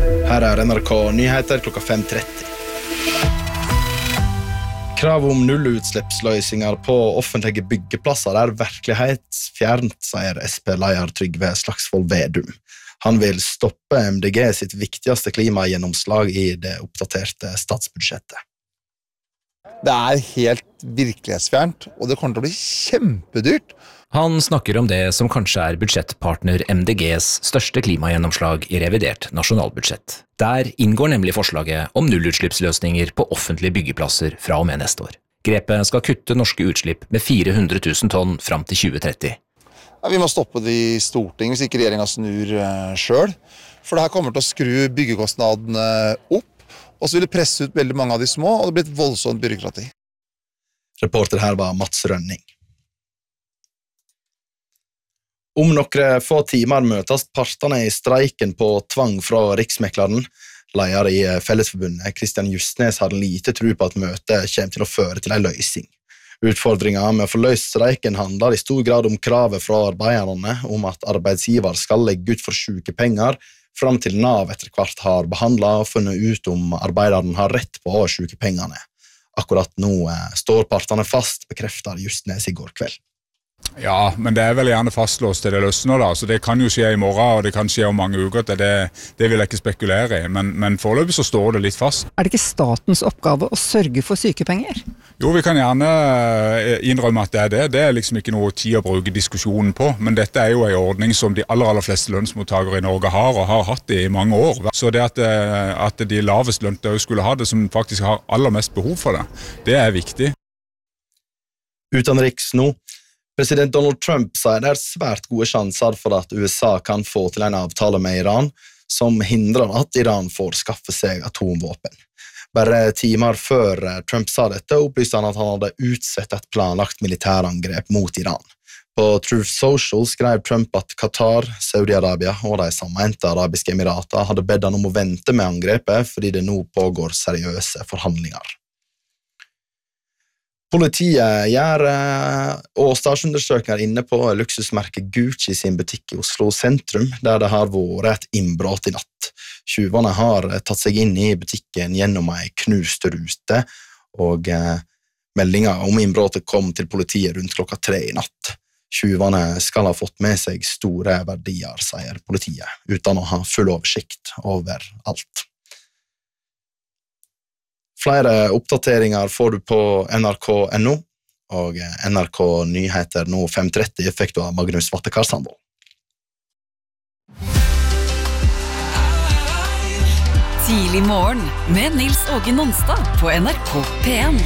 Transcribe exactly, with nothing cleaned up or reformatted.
Her er N R K Nyheter klokka fem tretti. Krav om nullutslippsløsninger på offentlige byggeplasser er virkelighetsfjernt, sier S P-leder Trygve Slagsvold Vedum. Han vil stoppe M D G sitt viktigste klimagjennomslag i det oppdaterte statsbudsjettet. Det er helt virkelighetsfjernt, og det kommer til å bli kjempedyrt. Han snakker om det som kanskje er budsjettpartner M D G's største klimagjennomslag i revidert nasjonalbudsjett. Der inngår nemlig forslaget om nullutslippsløsninger på offentlige byggeplasser fra og med neste år. Grepet skal kutte norske utslipp med fire hundre tusen tonn fram til tjue tretti. Ja, vi må stoppe det i Stortinget hvis ikke regjeringen snur uh, selv, for det her kommer til å skru byggekostnadene opp, og så vil det presse ut veldig mange av de små, og det blir et voldsomt byråkrati. Reporter her var Mats Rønning. Om noen få timer møtes partene i streiken på tvang fra Riksmekleren. Leder i Fellesforbundet, Kristian Justnes, har lite tro på at møtet kommer til å føre til en løsning. Utfordringen med å få løst streiken handler i stor grad om kravet fra arbeiderne om at arbeidsgiver skal legge ut for sykepenger, fram til Nav etter hvert har behandlet og funnet ut om arbeideren har rett på sykepengene. Akkurat nå står partene fast, bekrefter Justnes i går kveld. Ja, men det er vel gjerne fastlåst til det løsner da, så det kan jo skje i morgen, og det kan skje om mange uker, det, det vil jeg ikke spekulere i, men, men foreløpig så står det litt fast. Er det ikke statens oppgave å sørge for sykepenger? Jo, vi kan gjerne innrømme at det er det, det er liksom ikke noe tid å bruke diskusjonen på, men dette er jo en ordning som de aller, aller fleste lønnsmottagere i Norge har, og har hatt det i mange år. Så det at, at de lavest lønte skulle ha det, som faktisk har aller mest behov for det, det er viktig. Utenriks nå. President Donald Trump sier det er svært gode sjanser for at U S A kan få til en avtale med Iran, som hindrer at Iran får skaffe seg atomvåpen. Bare timer før Trump sa dette, opplyste han at han hadde utsett et planlagt militærangrep mot Iran. På Truth Social skrev Trump at Qatar, Saudi-Arabia og de sammente arabiske emirater hadde bedt han om å vente med angrepet fordi det nå pågår seriøse forhandlinger. Politiet gjør åstadsundersøkninger inne på luksusmerket Gucci sin butikk i Oslo sentrum, der det har vært et innbrott i natt. Tjuvene har tatt seg inn i butikken gjennom en knust rute, og eh, meldingen om innbrottet kom til politiet rundt klokka tre i natt. Tjuvene skal ha fått med seg store verdier, sier politiet, uten å ha full oversikt over alt. Flere oppdateringer får du på N R K punktum no, og N R K Nyheter nå fem tretti fikk du av Magnus Vattekar Sandvold. Tidlig morgen med Nils Åge Nonstad på N R K P en.